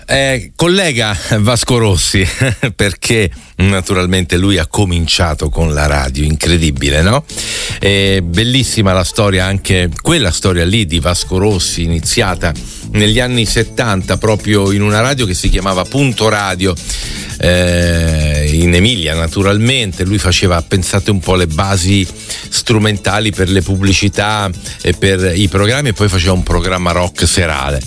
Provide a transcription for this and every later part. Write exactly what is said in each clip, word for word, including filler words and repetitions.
Eh, collega Vasco Rossi, perché naturalmente lui ha cominciato con la radio, incredibile, no? È bellissima la storia, anche quella storia lì di Vasco Rossi, iniziata negli anni settanta proprio in una radio che si chiamava Punto Radio, eh, in Emilia naturalmente. Lui faceva, pensate un po', le basi strumentali per le pubblicità e per i programmi, e poi faceva un programma rock serale.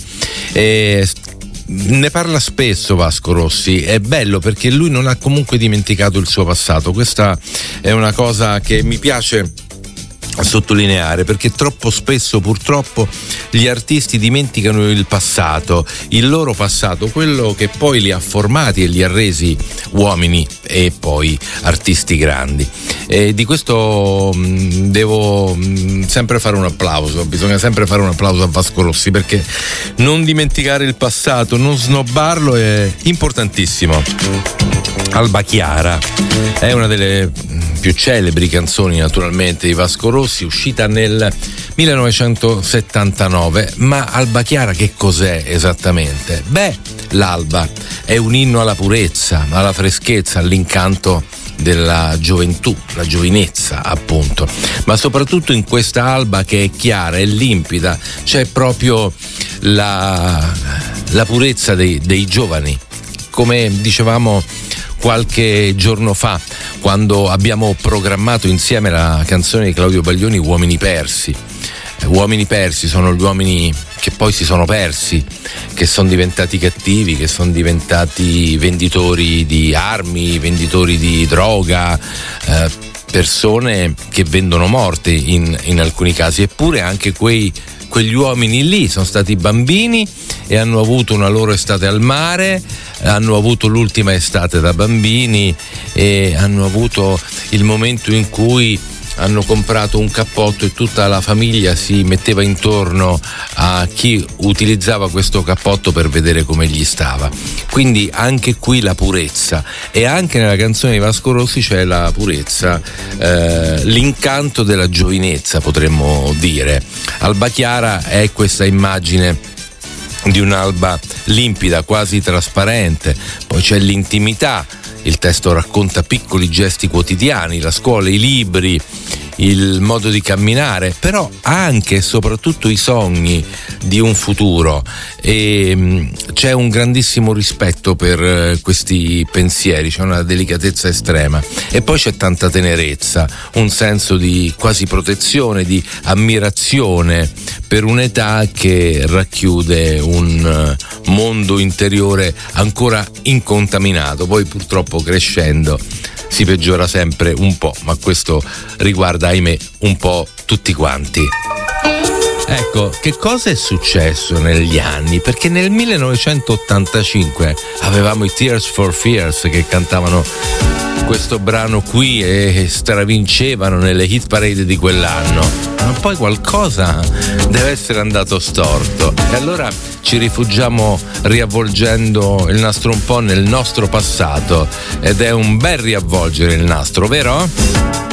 E ne parla spesso Vasco Rossi, è bello perché lui non ha comunque dimenticato il suo passato. Questa è una cosa che mi piace sottolineare, perché troppo spesso purtroppo gli artisti dimenticano il passato, il loro passato, quello che poi li ha formati e li ha resi uomini e poi artisti grandi. E di questo mh, devo mh, sempre fare un applauso, bisogna sempre fare un applauso a Vasco Rossi, perché non dimenticare il passato, non snobbarlo è importantissimo. Alba Chiara è una delle più celebri canzoni naturalmente di Vasco Rossi, uscita nel millenovecentosettantanove. Ma Alba Chiara che cos'è esattamente? Beh, l'alba è un inno alla purezza, alla freschezza, all'incanto della gioventù, la giovinezza appunto. Ma soprattutto in questa alba che è chiara e limpida c'è proprio la, la purezza dei, dei giovani. Come dicevamo qualche giorno fa, quando abbiamo programmato insieme la canzone di Claudio Baglioni, Uomini persi. Uomini persi sono gli uomini che poi si sono persi, che sono diventati cattivi, che sono diventati venditori di armi, venditori di droga, eh, persone che vendono morte in, in alcuni casi. Eppure anche quei quegli uomini lì sono stati bambini e hanno avuto una loro estate al mare, hanno avuto l'ultima estate da bambini e hanno avuto il momento in cui hanno comprato un cappotto e tutta la famiglia si metteva intorno a chi utilizzava questo cappotto per vedere come gli stava. Quindi anche qui la purezza, e anche nella canzone di Vasco Rossi c'è la purezza, eh, l'incanto della giovinezza, potremmo dire. Alba Chiara è questa immagine di un'alba limpida, quasi trasparente. Poi c'è l'intimità. Il testo racconta piccoli gesti quotidiani, la scuola, i libri, il modo di camminare, però anche e soprattutto i sogni di un futuro, e mh, c'è un grandissimo rispetto per eh, questi pensieri, c'è una delicatezza estrema, e poi c'è tanta tenerezza, un senso di quasi protezione, di ammirazione per un'età che racchiude un uh, mondo interiore ancora incontaminato. Poi purtroppo crescendo si peggiora sempre un po', ma questo riguarda, ahimè, un po' tutti quanti. Ecco, che cosa è successo negli anni? Perché nel millenovecentottantacinque avevamo i Tears for Fears che cantavano questo brano qui e stravincevano nelle hit parade di quell'anno, ma poi qualcosa deve essere andato storto, e allora ci rifugiamo riavvolgendo il nastro un po' nel nostro passato, ed è un bel riavvolgere il nastro, vero?